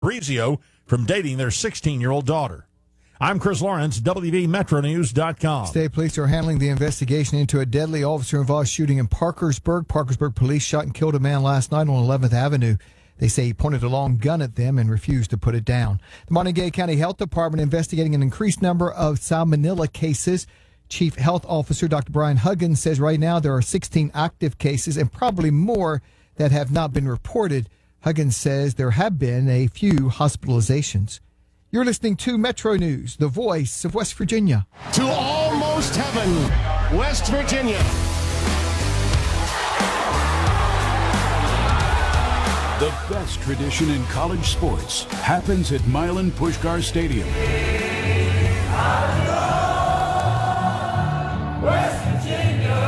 Fabrizio from dating their 16-year-old daughter. I'm Chris Lawrence, WVMetroNews.com. State police are handling the investigation into a deadly officer-involved shooting in Parkersburg. Parkersburg police shot and killed a man last night on 11th Avenue. They say he pointed a long gun at them and refused to put it down. The Montague County Health Department investigating an increased number of salmonella cases. Chief Health Officer Dr. Brian Huggins says right now there are 16 active cases and probably more that have not been reported. Huggins says there have been a few hospitalizations. You're listening to Metro News, the voice of West Virginia. To almost heaven, West Virginia. The best tradition in college sports happens at Milan Puskar Stadium. West Virginia.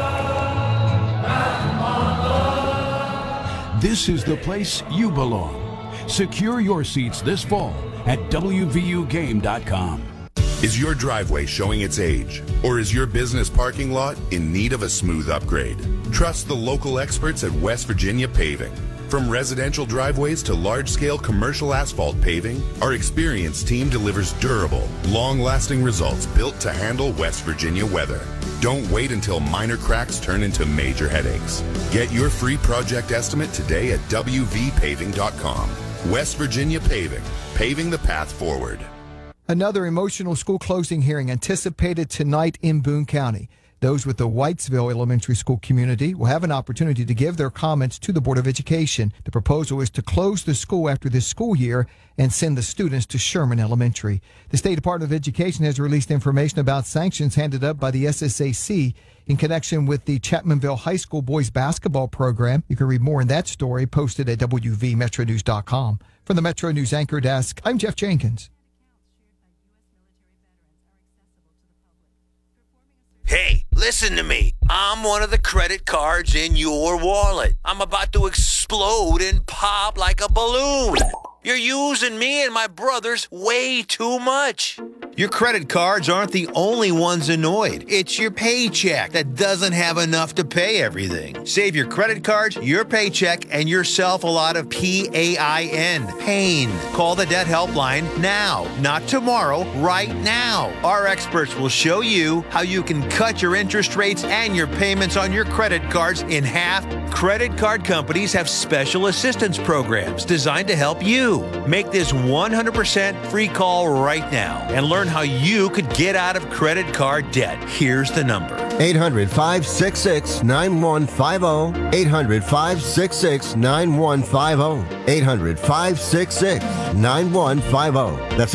This is the place you belong. Secure your seats this fall at WVUGame.com. Is your driveway showing its age? Or is your business parking lot in need of a smooth upgrade? Trust the local experts at West Virginia Paving. From residential driveways to large-scale commercial asphalt paving, our experienced team delivers durable, long-lasting results built to handle West Virginia weather. Don't wait until minor cracks turn into major headaches. Get your free project estimate today at WVPaving.com. West Virginia Paving, paving the path forward. Another emotional school closing hearing anticipated tonight in Boone County. Those with the Whitesville Elementary School community will have an opportunity to give their comments to the Board of Education. The proposal is to close the school after this school year and send the students to Sherman Elementary. The State Department of Education has released information about sanctions handed up by the SSAC in connection with the Chapmanville High School boys basketball program. You can read more in that story posted at WVMetroNews.com. From the Metro News Anchor Desk, I'm Jeff Jenkins. Hey, listen to me. I'm one of the credit cards in your wallet. I'm about to explode and pop like a balloon. You're using me and my brothers way too much. Your credit cards aren't the only ones annoyed. It's your paycheck that doesn't have enough to pay everything. Save your credit cards, your paycheck, and yourself a lot of PAIN. Pain. Call the debt helpline now, not tomorrow, right now. Our experts will show you how you can cut your interest rates and your payments on your credit cards in half. Credit card companies have special assistance programs designed to help you. Make this 100% free call right now and learn how you could get out of credit card debt. Here's the number. 800-566-9150. 800-566-9150. 800-566-9150. That's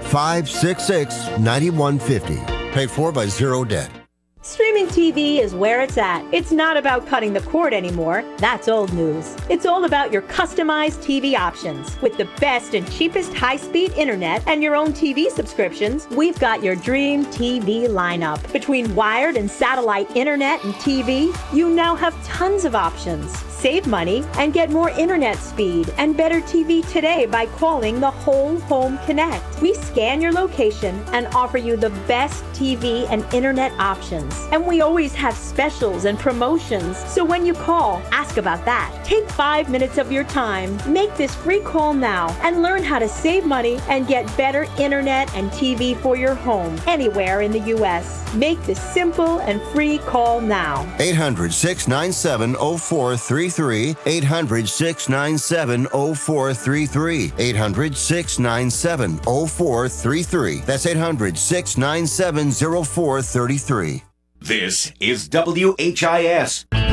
800-566-9150. Paid for by Zero Debt. Streaming TV is where it's at. It's not about cutting the cord anymore. That's old news. It's all about your customized TV options. With the best and cheapest high-speed internet and your own TV subscriptions, we've got your dream TV lineup. Between wired and satellite internet and TV, you now have tons of options. Save money and get more internet speed and better TV today by calling the Whole Home Connect. We scan your location and offer you the best TV and internet options. And we always have specials and promotions. So when you call, ask about that. Take 5 minutes of your time, make this free call now, and learn how to save money and get better internet and TV for your home anywhere in the U.S. Make this simple and free call now. 800-697-0433. 800-697-0433. 800-697-0433. That's 800-697-0433. This is WHIS.